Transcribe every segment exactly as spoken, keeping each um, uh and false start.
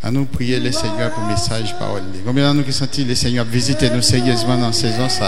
À nous prier le Seigneur pour le message parole. Combien de nous qui sentent le Seigneur visiter nous sérieusement dans la saison ça?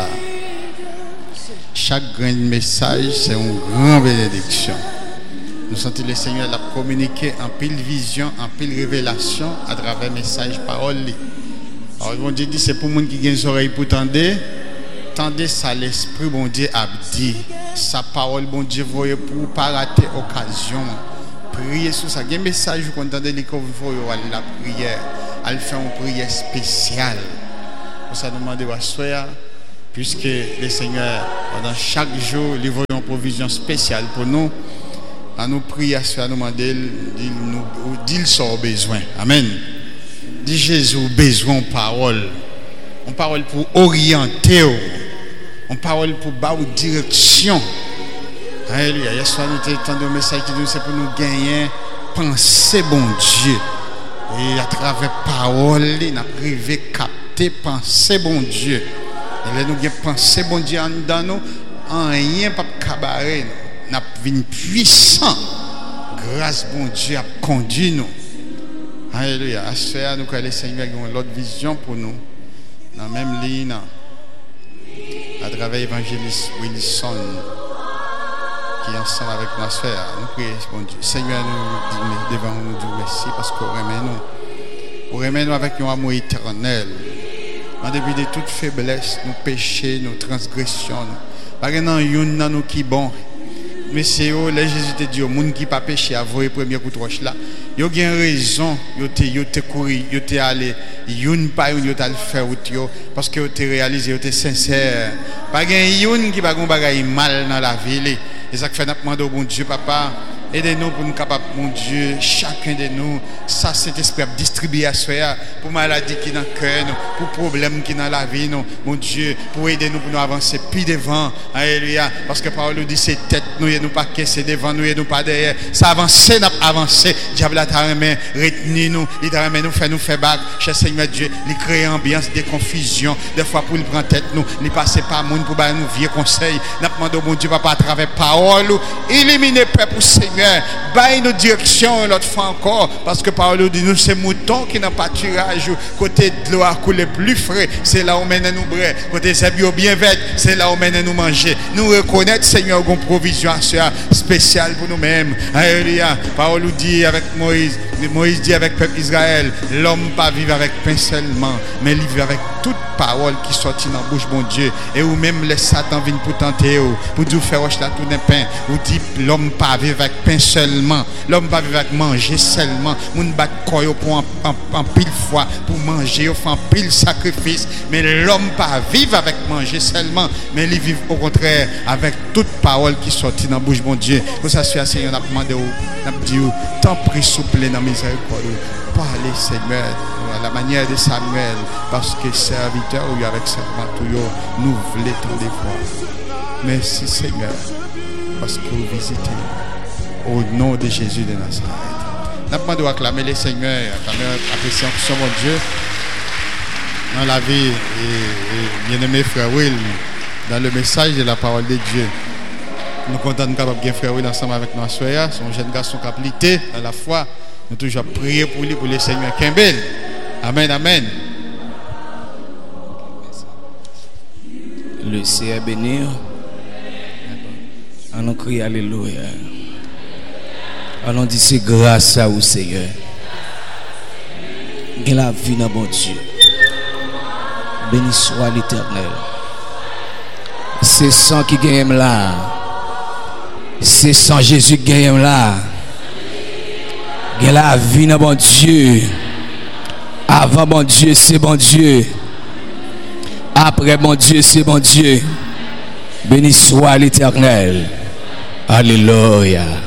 Chaque grand message, c'est une grande bénédiction. Nous sentons le Seigneur l'a communiqué en pile vision, en pile révélation à travers message parole. Alors, bon Dieu dit, c'est pour les gens qui ont des oreilles pour tendre. Tendez ça, l'esprit, bon Dieu, a dit. Sa parole, bon Dieu, voyez pour ne pas rater l'occasion. Priez sur ça. Il y a un message vous entendez les la prière. Elle fait une prière spéciale. Pour ça, nous demandons à soi, puisque le Seigneur, pendant chaque jour, il voit une provision spéciale pour nous. À nous prier à soi, nous demander, d'il sort besoin. Amen. Dit Jésus, besoin de parole. Une parole pour orienter. Une parole pour donner une direction. Alléluia. Hier soir, nous avons entendu un message qui nous c'est pour nous gagner, penser bon Dieu. Et à travers parole, nous avons privé, capter, penser bon Dieu. Et là, nous avons pensé bon Dieu en dedans nous, en rien pas cabaret. Nous avons vu puissant. Grâce bon Dieu a conduit nous. Alléluia. À ce faire, nous que le Seigneur a l'autre vision pour nous. Dans la même ligne, à travers l'évangéliste Wilson. Qui ensemble avec nos frères, nous prions, bon Dieu. Seigneur, nous disons devant nous, nous disons merci parce qu'on remet nous. On remet nous avec un amour éternel. En début de toute faiblesse, nos péchés, nos transgressions. Parce que non, il y a nous qui bon. Mais c'est eux, les Jésus te dit, les gens qui pas péché à voir le premier coup de roche là. Ils ont une raison, ils ont couru, ils ont allé, ils ont pas eu à le faire parce que ils ont réalisé, ils ont sincère. Pas qu'il y a qui pas de mal dans la ville. Et ça fait notre demande au bon Dieu, papa. Aidez-nous pour nous capables, mon Dieu, chacun de nous, ça c'est esprit à distribuer à soi, pour maladie qui est dans le cœur, pour problème qui est dans la vie, nous, mon Dieu, pour aider nous pour nous avancer plus devant. Alléluia. Parce que parole nous dit c'est tête, nous et nous pas caisser devant, nous et nous pas derrière. Ça avance, n'a avancé. Diable a remis, retenir nous, il a remis nous, fait nous faire bac. Cher Seigneur Dieu, il crée ambiance de confusion. Des fois pour le prendre tête nous, il passe pas monde pour nous vieux conseil. N'a demandé au bon Dieu, papa, à travers parole, éliminer peur pour Seigneur. Baille nos directions l'autre fois encore parce que par nous dit nous c'est mouton qui n'a pas tirage côté de l'eau à couler plus frais c'est là où mène nous brer côté c'est bio bien vert c'est là où mène nous manger nous reconnaître Seigneur une provision spéciale pour nous-mêmes. Alléluia. Parole nous dit avec Moïse Moïse dit avec peuple Israël l'homme pas vivre avec pain seulement mais il vit avec toute parole qui sortit dans la bouche bon Dieu et ou même les Satan viennent pour tenter pour dire faire roche la tourner pain ou dit l'homme pas vivre avec pain seulement l'homme pas vivre avec manger seulement moun bat koyo pour en pile fois pour manger faire en pile sacrifice mais l'homme pas vivre avec manger seulement mais il vit au contraire avec toute parole qui sortit dans la bouche bon Dieu pour ça soit Seigneur n'a demandé n'a dit tant pris souple dans miséricorde parler Seigneur à la manière de Samuel parce que serviteur ou avec servant nous voulons tant des fois. Merci Seigneur parce que vous visitez au nom de Jésus de Nazareth. Nous demandons à acclamer le Seigneur, acclamer apprécier mon Dieu dans la vie et, et bien-aimé frère Will dans le message de la parole de Dieu. Nous comptons de nous bien frère Will ensemble avec nos soeurs, son jeune garçon qui a plité à la foi. Nous toujours prier pour lui, pour le Seigneur Kimbel. Amen, amen. Le Seigneur bénir. On crie alléluia. On dit c'est grâce à vous Seigneur. Que la vie dans bon Dieu. Béni soit l'Éternel. C'est sans qui gagne là. C'est sans Jésus qui gagne là. Que la vie dans bon Dieu. Avant bon Dieu, c'est bon Dieu. Après bon Dieu, c'est bon Dieu. Béni soit l'Éternel. Alléluia.